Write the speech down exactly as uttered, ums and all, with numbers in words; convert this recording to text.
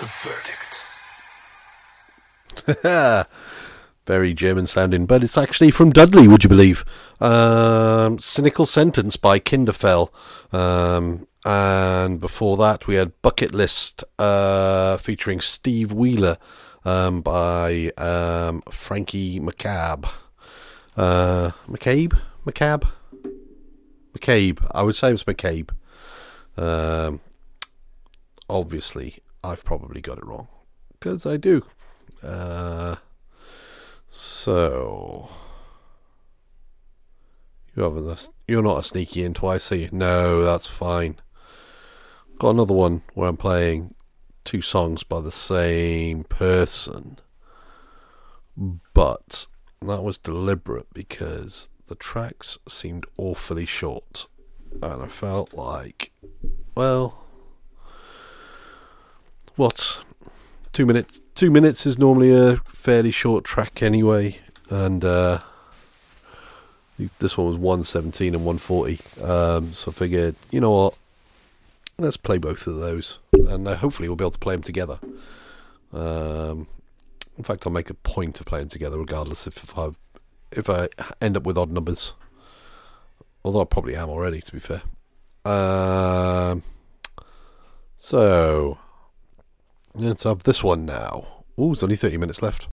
Verdict. Very German sounding, but it's actually from Dudley, would you believe? Um, Cynical Sentence by Kinderfell. Um, and before that, we had Bucket List uh, featuring Steve Wheeler um, by um, Frankie McCabe. Uh, McCabe? McCabe? McCabe. I would say it was McCabe. Um, obviously, I've probably got it wrong. Because I do. Uh, so... You haven't, you're not a sneaky in twice, are you? No, that's fine. Got another one where I'm playing two songs by the same person. But that was deliberate because the tracks seemed awfully short. And I felt like, well, what? Two minutes, two minutes is normally a fairly short track anyway. And, uh, this one was one seventeen and one forty, um, so I figured, you know what, let's play both of those, and uh, hopefully we'll be able to play them together. Um, in fact, I'll make a point of playing together, regardless if, if I if I end up with odd numbers. Although I probably am already, to be fair. Um, so let's have this one now. Oh, there's only thirty minutes left.